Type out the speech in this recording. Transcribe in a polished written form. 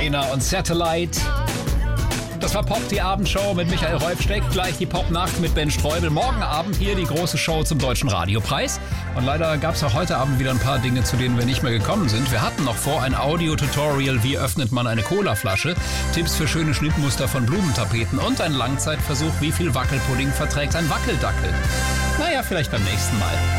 Trainer und Satellite. Das war Pop, die Abendshow mit Michael Häufsteck. Gleich die Popnacht mit Ben Streubel. Morgen Abend hier die große Show zum Deutschen Radiopreis. Und leider gab es auch heute Abend wieder ein paar Dinge, zu denen wir nicht mehr gekommen sind. Wir hatten noch vor ein Audio-Tutorial, wie öffnet man eine Colaflasche, Tipps für schöne Schnittmuster von Blumentapeten und ein Langzeitversuch, wie viel Wackelpudding verträgt ein Wackeldackel. Naja, vielleicht beim nächsten Mal.